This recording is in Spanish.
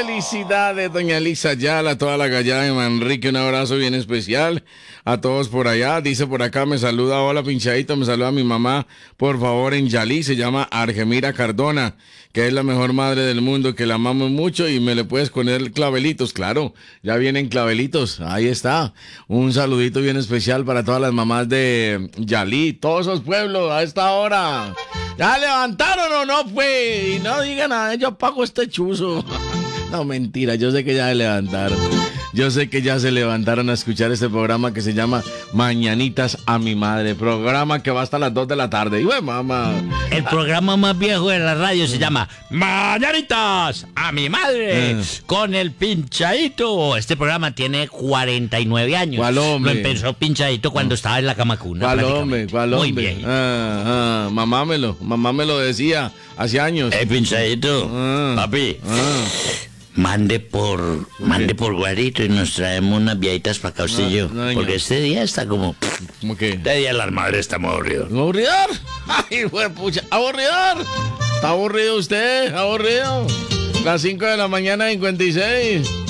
Felicidades, doña Elisa Ayala, a toda la gallada de Manrique, un abrazo bien especial a todos por allá. Dice por acá, me saluda, hola pinchadito, me saluda mi mamá, por favor, en Yalí, se llama Argemira Cardona, que es la mejor madre del mundo, que la amamos mucho y me le puedes poner clavelitos, claro, ya vienen clavelitos, ahí está. Un saludito bien especial para todas las mamás de Yalí, todos esos pueblos a esta hora. ¿Ya levantaron o no, pues? Y no digan nada, yo pago este chuzo. No, mentira, yo sé que ya se levantaron. Yo sé que ya se levantaron a escuchar este programa que se llama Mañanitas a mi madre. Programa que va hasta las 2 de la tarde. Y bueno, mamá. El programa más viejo de la radio se llama Mañanitas a mi madre. Con el Pinchadito. Este programa tiene 49 años. ¿Cuál hombre? Lo empezó Pinchadito cuando estaba en la cama cuna. ¿Cuál hombre? ¿Cuál hombre? Muy bien. Mamá me lo decía hace años. Pinchadito, papi. Mande por Guarito y nos traemos unas viejitas para acá usted y yo. No, porque este día está como... ¿Cómo qué? Este día las madres estamos aburridos. ¿Aburridor? Ay, pucha, ¿aburridor? ¿Está aburrido usted? ¿Aburrido? Las 5 de la mañana, 56.